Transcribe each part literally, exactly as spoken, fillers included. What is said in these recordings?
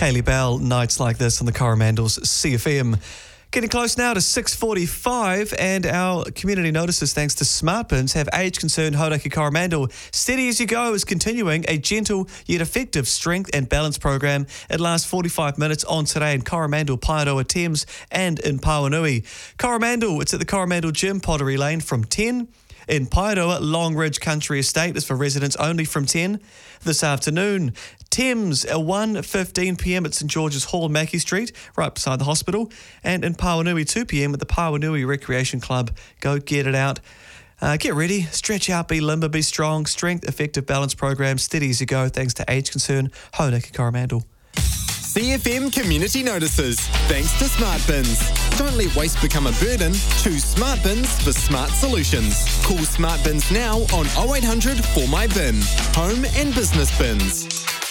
Kaylee Bell, nights like this on the Coromandels C F M. Getting close now to six forty-five, and our community notices, thanks to SmartBins, have age-concerned Hauraki Coromandel. Steady as you go is continuing a gentle yet effective strength and balance program. It lasts forty-five minutes on today in Coromandel, Paeroa, Thames and in Pauanui. Coromandel, it's at the Coromandel Gym, Pottery Lane from ten. In Paeroa, Long Ridge Country Estate is for residents only from ten this afternoon. Thames, at one fifteen p m at St George's Hall, Mackey Street, right beside the hospital. And in Pauanui, two p m at the Pauanui Recreation Club. Go get it out. Uh, get ready, stretch out, be limber, be strong. Strength, effective balance program, steady as you go, thanks to age concern, Hauraki Coromandel. C F M Community Notices, thanks to SmartBins. Don't let waste become a burden. Choose SmartBins for smart solutions. Call SmartBins now on oh eight hundred four my bin. Home and business bins.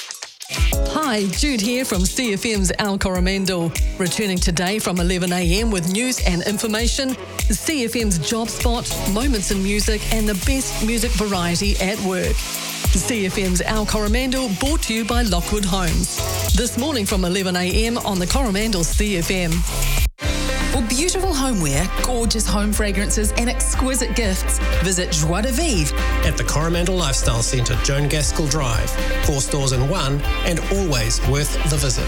Hi, Jude here from C F M's Al Coromandel. Returning today from eleven a m with news and information, C F M's Job Spot, moments in music and the best music variety at work. C F M's Al Coromandel, brought to you by Lockwood Homes. This morning from eleven a m on the Coromandel C F M. For beautiful homeware, gorgeous home fragrances and exquisite gifts, visit Joie de Vivre at the Coromandel Lifestyle Centre, Joan Gaskell Drive. Four stores in one and always worth the visit.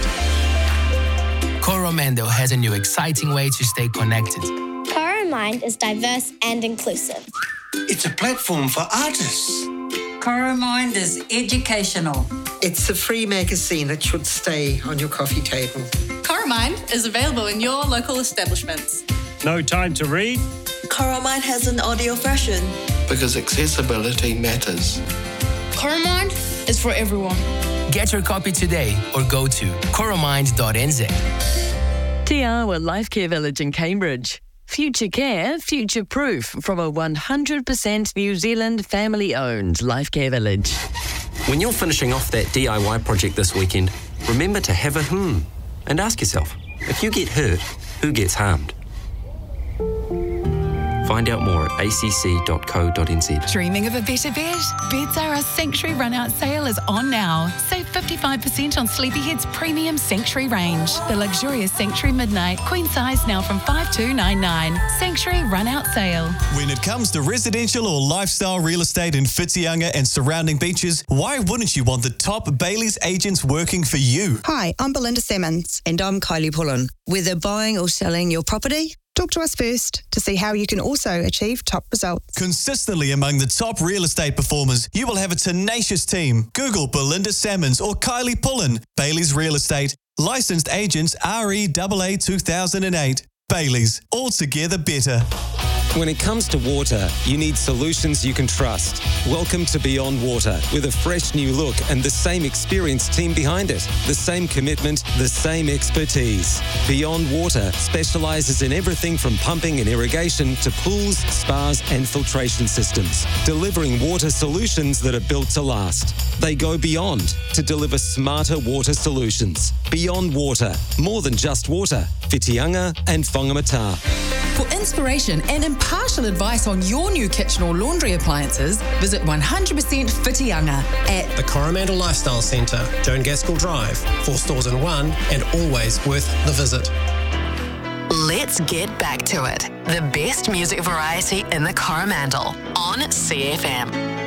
Coromandel has a new exciting way to stay connected. Coromind is diverse and inclusive. It's a platform for artists. Coromind is educational. It's a free magazine that should stay on your coffee table. Coromind is available in your local establishments. No time to read? Coromind has an audio version. Because accessibility matters. Coromind is for everyone. Get your copy today or go to coromind dot n z. Te Awa Life Care Village in Cambridge. Future care, future proof from a one hundred percent New Zealand family-owned life care village. When you're finishing off that D I Y project this weekend, remember to have a hmm and ask yourself, if you get hurt, who gets harmed? Find out more at a c c dot co dot n z. Dreaming of a better bed? Bedzara Sanctuary Run-Out Sale is on now. Save fifty-five percent on Sleepyhead's premium Sanctuary range. The luxurious Sanctuary Midnight, queen size now from five two nine nine. Sanctuary Run-Out Sale. When it comes to residential or lifestyle real estate in Whitianga and surrounding beaches, why wouldn't you want the top Bailey's agents working for you? Hi, I'm Belinda Simmons. And I'm Kylie Pullen. Whether buying or selling your property, talk to us first to see how you can also achieve top results. Consistently among the top real estate performers, you will have a tenacious team. Google Belinda Salmons or Kylie Pullen. Bailey's Real Estate. Licensed agents R E A A two thousand eight. Bailey's. Altogether better. When it comes to water, you need solutions you can trust. Welcome to Beyond Water, with a fresh new look and the same experienced team behind it. The same commitment, the same expertise. Beyond Water specialises in everything from pumping and irrigation to pools, spas and filtration systems, delivering water solutions that are built to last. They go beyond to deliver smarter water solutions. Beyond Water, more than just water. Whitianga and Whangamata. For inspiration and impartial advice on your new kitchen or laundry appliances, visit one hundred percent Whitianga at the Coromandel Lifestyle Centre, Joan Gaskell Drive. Four stores in one and always worth the visit. Let's get back to it. The best music variety in the Coromandel on C F M.